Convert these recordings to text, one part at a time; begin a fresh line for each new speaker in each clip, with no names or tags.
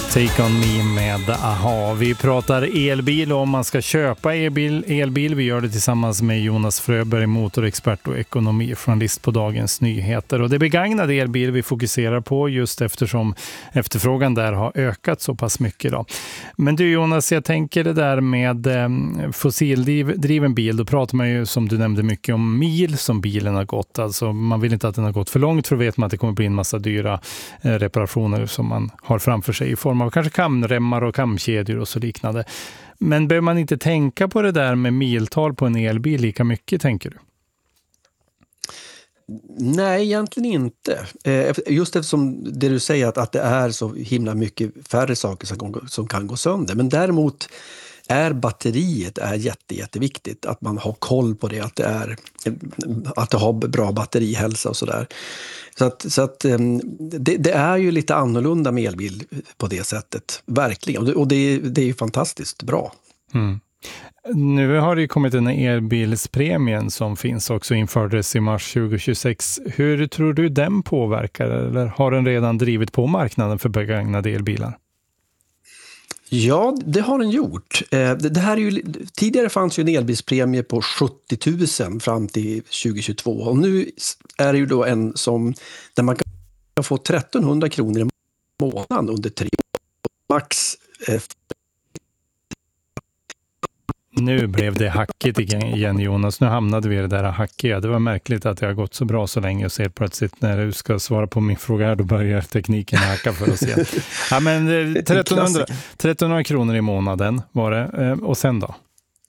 Take On Me med AHA. Vi pratar elbil och om man ska köpa elbil. Vi gör det tillsammans med Jonas Fröberg, motorexpert och ekonomijournalist på Dagens Nyheter. Och det begagnade elbil vi fokuserar på just eftersom efterfrågan där har ökat så pass mycket då. Men du Jonas, jag tänker det där med fossildriven bil. Då pratar man ju som du nämnde mycket om mil som bilen har gått. Alltså man vill inte att den har gått för långt för då vet man att det kommer bli en massa dyra reparationer som man har framför sig i form av kanske kamremmar och kamkedjor och så liknande. Men behöver man inte tänka på det där med miltal på en elbil lika mycket, tänker du?
Nej, egentligen inte. Just eftersom det du säger att det är så himla mycket färre saker som kan gå sönder. Men däremot är batteriet jätteviktigt. Att man har koll på det, att det har bra batterihälsa och sådär. Så att det är ju lite annorlunda med elbil på det sättet, verkligen. Och det är ju fantastiskt bra.
Mm. Nu har det ju kommit en elbilspremien som finns också, infördes i mars 2026. Hur tror du den påverkar eller har den redan drivit på marknaden för begagnade elbilar?
Ja, det har den gjort. Det här är ju, tidigare fanns ju en elbilspremie på 70 000 fram till 2022. Och nu är det ju då en där man kan få 1300 kronor i månaden under 3 år. Max.
Nu blev det hackigt igen Jonas. Nu hamnade vi i det där hackiga. Det var märkligt att det har gått så bra så länge och ser plötsligt när du ska svara på min fråga här, då börjar tekniken hacka för oss igen. Ja, men 1300 kronor i månaden var det. Och sen då?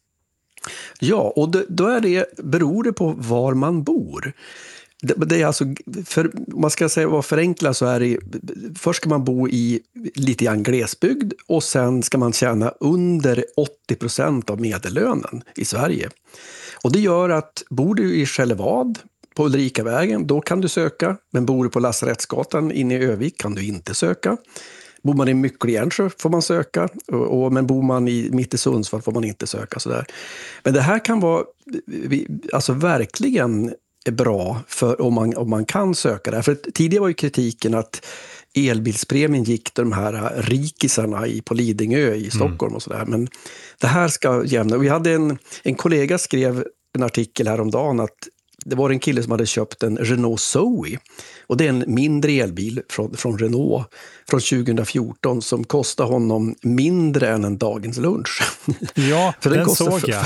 Ja, och då beror det på var man bor. Det är alltså, man ska säga vad förenkla så är det, först ska man bo i lite grann glesbygd och sen ska man tjäna under 80% av medellönen i Sverige. Och det gör att bor du i Skällevad på Ulrikavägen, då kan du söka, men bor du på Lasarettsgatan inne i Övik kan du inte söka. Bor man i Myckelsjärnsjö får man söka, men bor man mitt i Sundsvall får man inte söka. Sådär. Men det här kan vara alltså verkligen är bra för om man kan söka det. För tidigare var ju kritiken att elbilspremien gick till de här rikisarna på Lidingö i Stockholm och sådär. Men det här ska jämna. Vi hade en kollega skrev en artikel häromdagen att det var en kille som hade köpt en Renault Zoe. Och det är en mindre elbil från Renault från 2014 som kostar honom mindre än en dagens lunch.
Ja, för den såg jag.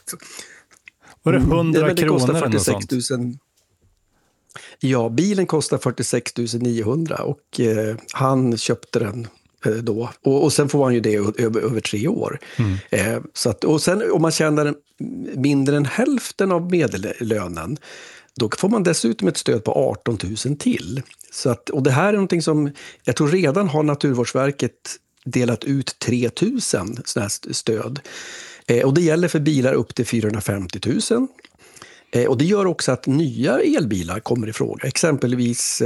Var det 100 kronor eller något sånt? 000. Ja, bilen kostar 46 900 och han köpte den då. Och sen får han ju det över 3 år. Så att, och sen om man tjänar mindre än hälften av medellönen, då får man dessutom ett stöd på 18 000 till. Så att, och det här är någonting som jag tror redan har Naturvårdsverket delat ut 3 000 sådana här stöd. Och det gäller för bilar upp till 450 000. Och det gör också att nya elbilar kommer i fråga. Exempelvis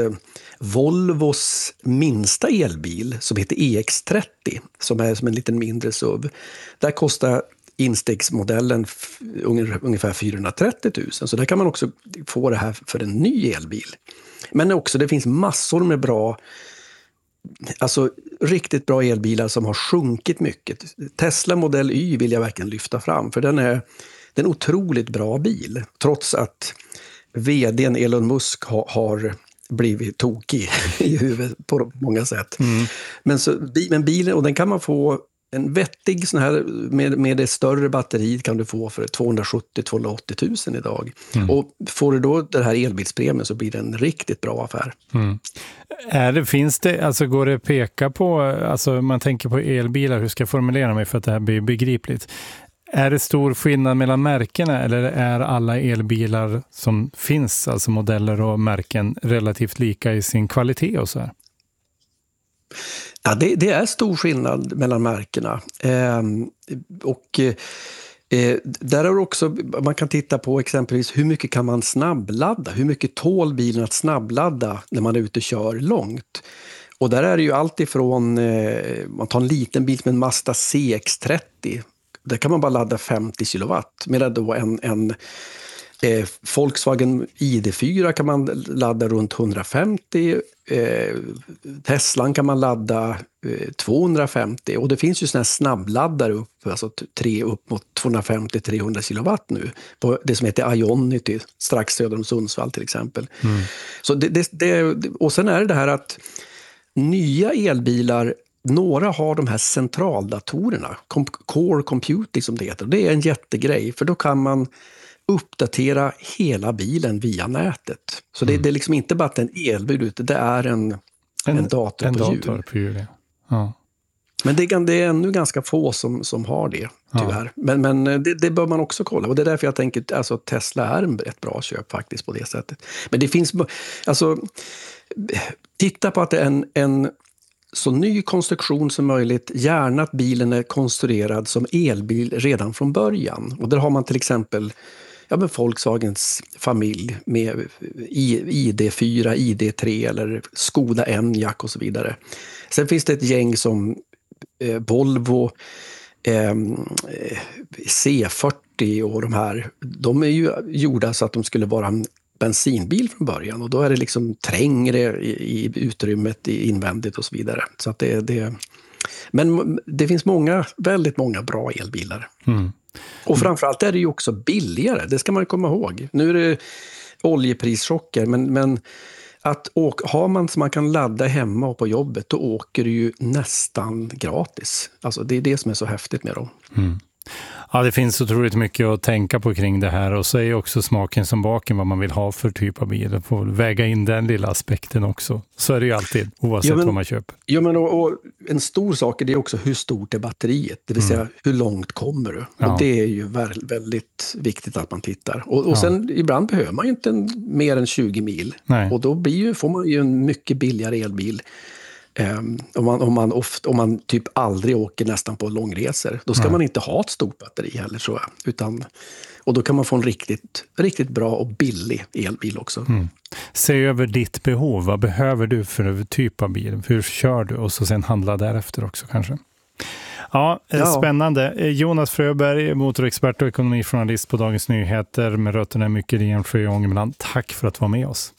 Volvos minsta elbil som heter EX30, som är som en liten mindre SUV. Där kostar instegsmodellen ungefär 430 000. Så där kan man också få det här för en ny elbil. Men också det finns massor med bra, alltså riktigt bra elbilar som har sjunkit mycket. Tesla Model Y vill jag verkligen lyfta fram, för den är en otroligt bra bil. Trots att vdn Elon Musk har blivit tokig i huvudet på många sätt. Men bilen, och den kan man få en vettig sån här med det större batteriet kan du få för 270-280 000 idag. Och får du då den här elbilspremien så blir det en riktigt bra affär. Finns det, alltså går det att peka på, alltså man tänker på elbilar, hur ska jag formulera mig för att det här blir begripligt? Är det stor skillnad mellan märkena eller är alla elbilar som finns, alltså modeller och märken, relativt lika i sin kvalitet och så här?
Ja, det är stor skillnad mellan märkena. Där är också, man kan titta på exempelvis hur mycket kan man snabbladda? Hur mycket tål bilen att snabbladda när man är ute och kör långt? Och där är det ju allt ifrån, man tar en liten bil med en Mazda CX-30. Där kan man bara ladda 50 kilowatt. Medan då Volkswagen ID4 kan man ladda runt 150. Teslan kan man ladda 250. Och det finns ju såna här snabbladdare upp, alltså upp mot 250-300 kilowatt nu. På det som heter Ionity, strax söder om Sundsvall till exempel. Så och sen är det här att nya elbilar, några har de här centraldatorerna, core computing som det heter. Det är en jättegrej, för då kan man uppdatera hela bilen via nätet. Så det är liksom inte bara att en elbil ute, det är en dator på hjul.
Ja.
Men det är ännu ganska få som har det, tyvärr. Ja. Men det bör man också kolla. Och det är därför jag tänker alltså, att Tesla är ett bra köp faktiskt på det sättet. Men det finns, alltså, titta på att det är en så ny konstruktion som möjligt. Gärna att bilen är konstruerad som elbil redan från början. Och där har man till exempel Volkswagens familj med ID4, ID3 eller Skoda Enyaq och så vidare. Sen finns det ett gäng som Volvo, C40 och de här. De är ju gjorda så att de skulle vara en bensinbil från början. Och då är det liksom trängre i utrymmet invändigt och så vidare. Så att men det finns väldigt många bra elbilar. Och framförallt är det ju också billigare, det ska man komma ihåg. Nu är det oljeprischocker, men att har man så man kan ladda hemma och på jobbet, då åker du ju nästan gratis. Alltså det är det som är så häftigt med dem.
Ja, det finns otroligt mycket att tänka på kring det här, och så är ju också smaken som baken vad man vill ha för typ av bil. Man får väga in den lilla aspekten också. Så är det ju alltid, oavsett vad man köper.
Ja, men och en stor sak är det också hur stort är batteriet, det vill säga hur långt kommer du? Ja. Och det är ju väldigt viktigt att man tittar. Och sen ibland behöver man ju inte mer än 20 mil.
Nej.
Och då får man ju en mycket billigare elbil. Om man typ aldrig åker nästan på långresor, då ska man inte ha ett stort batteri heller, tror jag. Och då kan man få en riktigt, riktigt bra och billig elbil också.
Se över ditt behov. Vad behöver du för typ av bil? Hur kör du? Och så sen handla därefter också kanske. Ja, spännande. Jonas Fröberg, motorexpert och ekonomijournalist på Dagens Nyheter med rötterna mycket i Ensjö och Ångermanland. Tack för att du var med oss.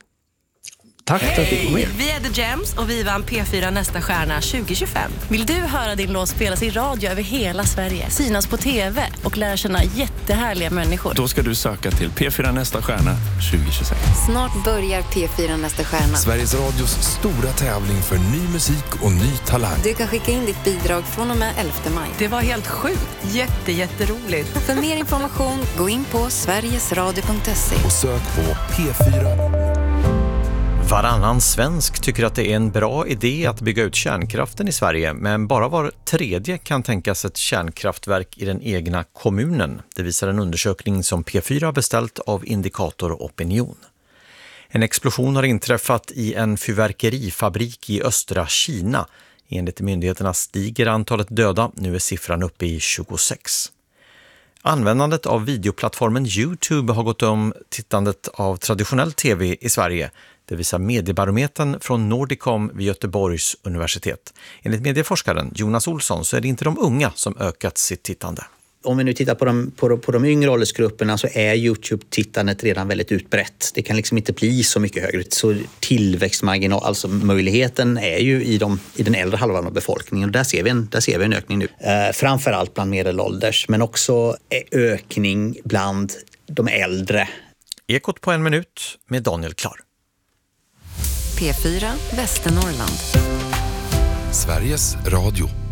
Tack för att du kom med.
Vi är The Gems och vi vann P4 Nästa Stjärna 2025. Vill du höra din låt spelas i radio över hela Sverige, synas på TV och lära känna jättehärliga människor?
Då ska du söka till P4 Nästa Stjärna 2026.
Snart börjar P4 Nästa Stjärna.
Sveriges Radios stora tävling för ny musik och ny talang.
Du kan skicka in ditt bidrag från och med 11 maj.
Det var helt sjukt. Jätteroligt.
För mer information, gå in på sverigesradio.se.
Och sök på P4.
Varannan svensk tycker att det är en bra idé att bygga ut kärnkraften i Sverige, men bara var tredje kan tänkas ett kärnkraftverk i den egna kommunen. Det visar en undersökning som P4 har beställt av Indikator Opinion. En explosion har inträffat i en fyrverkerifabrik i östra Kina. Enligt myndigheterna stiger antalet döda, nu är siffran uppe i 26. Användandet av videoplattformen YouTube har gått om tittandet av traditionell tv i Sverige. Det visar mediebarometern från Nordicom vid Göteborgs universitet. Enligt medieforskaren Jonas Olsson så är det inte de unga som ökat sitt tittande.
Om vi nu tittar på de yngre åldersgrupperna så är YouTube-tittandet redan väldigt utbrett. Det kan liksom inte bli så mycket högre. Så tillväxtmarginal, alltså möjligheten är ju i den äldre halvan av befolkningen. Och där ser vi en ökning nu. Framförallt bland medelålders, men också ökning bland de äldre.
Ekot på 1 minut med Daniel Klar.
P4 Västernorrland.
Sveriges Radio.